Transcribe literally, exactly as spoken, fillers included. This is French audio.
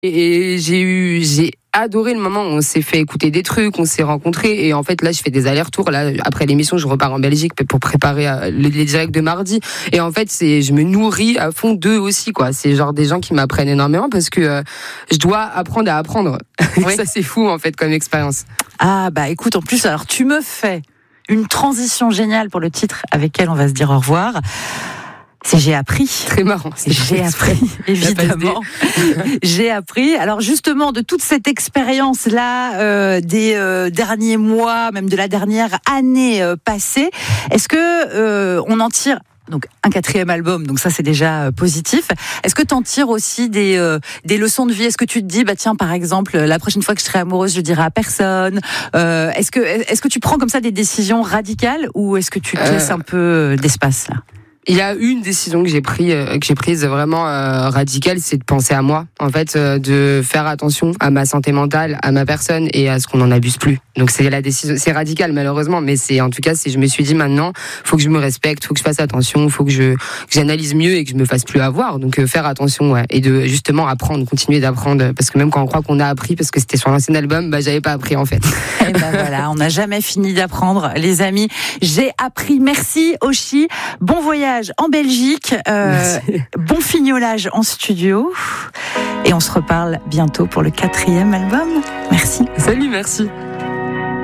Et j'ai eu, j'ai adoré le moment où on s'est fait écouter des trucs, on s'est rencontrés. Et en fait, là, je fais des allers-retours. Là, après l'émission, je repars en Belgique pour préparer les, les directs de mardi. Et en fait, c'est, je me nourris à fond d'eux aussi, quoi. C'est genre des gens qui m'apprennent énormément parce que euh, je dois apprendre à apprendre. Oui. Ça, c'est fou, en fait, comme expérience. Ah, bah, écoute, en plus, alors, tu me fais une transition géniale pour le titre avec lequel on va se dire au revoir. C'est j'ai appris. Très marrant. C'est j'ai appris, évidemment. J'ai appris. Alors justement, de toute cette expérience-là, euh, des euh, derniers mois, même de la dernière année euh, passée, est-ce que euh, on en tire donc un quatrième album, donc ça c'est déjà euh, positif. Est-ce que tu en tires aussi des euh, des leçons de vie? Est-ce que tu te dis bah tiens par exemple la prochaine fois que je serai amoureuse, je le dirai à personne? euh, Est-ce que est-ce que tu prends comme ça des décisions radicales ou est-ce que tu te laisses euh... un peu d'espace là? Il y a une décision que j'ai prise, euh, que j'ai prise vraiment euh, radicale, c'est de penser à moi. En fait, euh, de faire attention à ma santé mentale, à ma personne et à ce qu'on n'en abuse plus. Donc c'est la décision, c'est radical malheureusement, mais c'est en tout cas, si je me suis dit maintenant, faut que je me respecte, faut que je fasse attention, faut que je que j'analyse mieux et que je me fasse plus avoir. Donc euh, faire attention, ouais, et de justement apprendre, continuer d'apprendre, parce que même quand on croit qu'on a appris, parce que c'était sur l'ancien album, bah j'avais pas appris en fait. Et ben voilà, on n'a jamais fini d'apprendre, les amis. J'ai appris. Merci Oshi. Bon voyage en Belgique, euh, bon fignolage en studio et on se reparle bientôt pour le quatrième album. Merci. Salut, merci.